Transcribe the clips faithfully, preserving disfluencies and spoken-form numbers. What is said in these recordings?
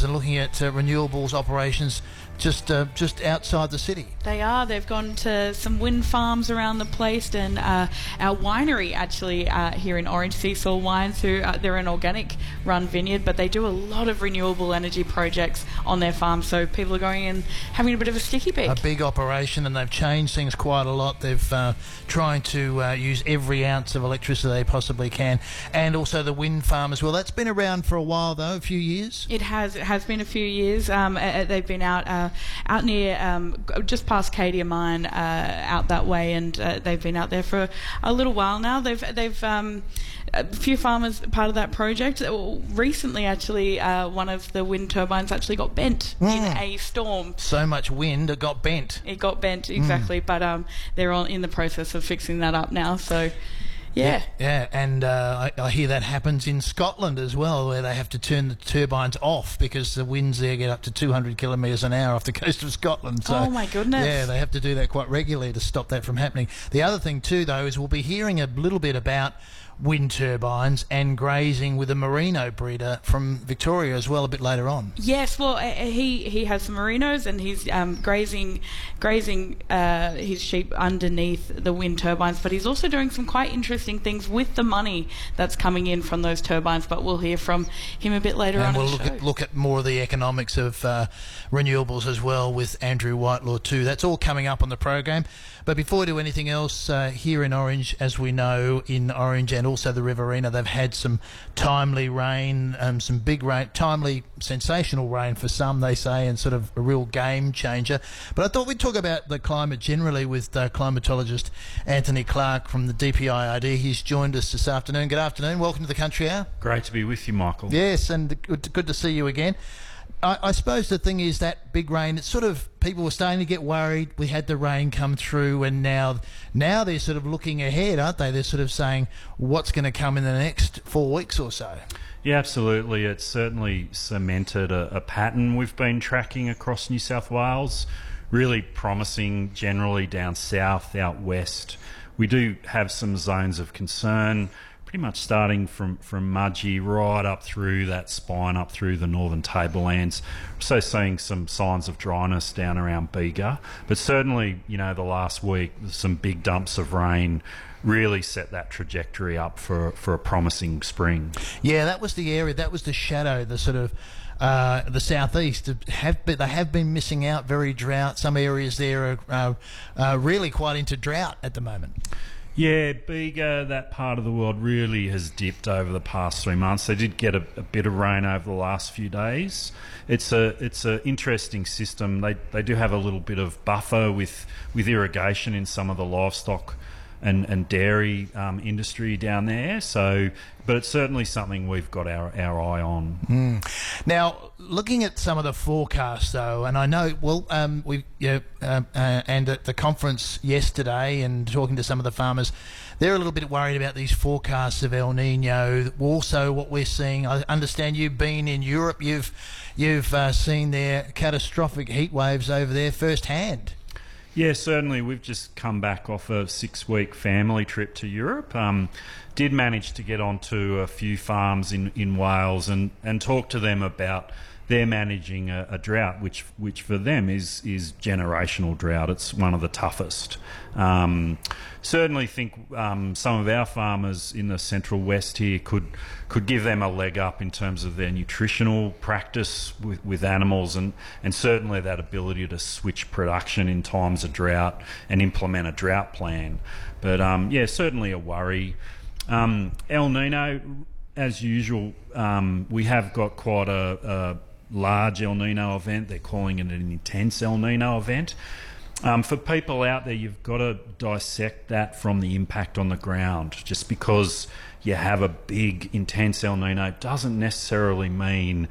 turbines and looking at uh, renewables operations just uh, just outside the city. They are. They've gone to some wind farms around the place, and uh, our winery actually uh, here in Orange, Seesaw Wines, who uh, they're an organic run vineyard, but they do a lot of renewable energy projects on their farm. So people are going in having a bit of a sticky beak. A big operation, and they've changed things quite a lot. They've uh, trying to uh, use every ounce of electricity they possibly can, and also the wind farm as well. That's been around for a while, though, a few years. It has. It has been a few years. Um, uh, they've been out uh, out near um, just past Cadia Mine, uh, out that way, and uh, they've been out there for a little while now. They've they've um, a few farmers part of that project. Recently, actually, uh, one of the wind turbines actually got bent mm. in a storm. So much wind, it got bent. It got bent, exactly. Mm. But um, they're on, in the process of fixing that up now. So. Yeah. yeah, yeah, and uh, I, I hear that happens in Scotland as well, where they have to turn the turbines off because the winds there get up to two hundred kilometres an hour off the coast of Scotland. So, oh my goodness! Yeah, they have to do that quite regularly to stop that from happening. The other thing too, though, is we'll be hearing a little bit about wind turbines and grazing with a merino breeder from Victoria as well a bit later on. Yes, well, uh, he he has some merinos, and he's um, grazing grazing uh, his sheep underneath the wind turbines, but he's also doing some quite interesting things with the money that's coming in from those turbines, but we'll hear from him a bit later and on we'll in the look show. at, look at more of the economics of uh, renewables as well with Andrew Whitelaw too. That's all coming up on the program. But before we do anything else, uh, here in Orange, as we know, in Orange and also the Riverina, they've had some timely rain, um, some big rain, timely, sensational rain for some, they say, and sort of a real game changer. But I thought we'd talk about the climate generally with uh, climatologist Anthony Clark from the D P I R D. He's joined us this afternoon. Good afternoon. Welcome to the Country Hour. Great to be with you, Michael. Yes, and good to, good to see you again. I, I suppose the thing is that big rain, it's sort of, people were starting to get worried. We had the rain come through, and now now they're sort of looking ahead, aren't they? They're sort of saying what's going to come in the next four weeks or so. Yeah, absolutely. It's certainly cemented a, a pattern we've been tracking across New South Wales, really promising generally down south, out west. We do have some zones of concern, pretty much starting from, from Mudgee right up through that spine, up through the northern tablelands. So seeing some signs of dryness down around Bega. But certainly, you know, the last week, some big dumps of rain really set that trajectory up for, for a promising spring. Yeah, that was the area, that was the shadow, the sort of Uh, the southeast have been, they have been missing out, very drought. Some areas there are uh, uh, really quite into drought at the moment. Yeah, Bega, that part of the world really has dipped over the past three months. They did get a, a bit of rain over the last few days. It's a it's an interesting system. They they do have a little bit of buffer with with irrigation in some of the livestock and, and dairy um, industry down there. So, but it's certainly something we've got our, our eye on. Mm. Now, looking at some of the forecasts, though, and I know, well, um, we you know, uh, uh, and at the conference yesterday and talking to some of the farmers, they're a little bit worried about these forecasts of El Nino. Also, what we're seeing, I understand you've been in Europe, you've you've uh, seen their catastrophic heat waves over there firsthand. Yeah, certainly. We've just come back off a six-week family trip to Europe. Um, did manage to get onto a few farms in, in Wales and, and talk to them about they're managing a, a drought, which which for them is is generational drought. It's one of the toughest. Um, certainly think um, some of our farmers in the central west here could could give them a leg up in terms of their nutritional practice with, with animals, and, and certainly that ability to switch production in times of drought and implement a drought plan. But um, yeah, certainly a worry. Um, El Nino, as usual, um, we have got quite a, a large El Nino event. They're calling it an intense El Nino event. Um, for people out there, you've got to dissect that from the impact on the ground. Just because you have a big, intense El Nino doesn't necessarily mean,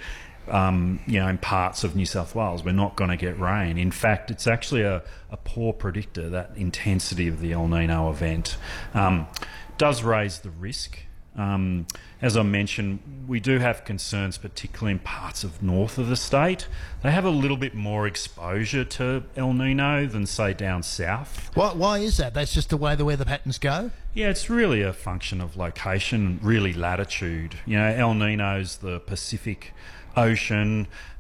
um, you know, in parts of New South Wales, we're not going to get rain. In fact, it's actually a, a poor predictor, that intensity of the El Nino event. Um, does raise the risk. Um, as I mentioned, we do have concerns, particularly in parts of north of the state. They have a little bit more exposure to El Nino than, say, down south. Why, why is that? That's just the way the weather patterns go? Yeah, it's really a function of location, really latitude. You know, El Nino's the Pacific Ocean.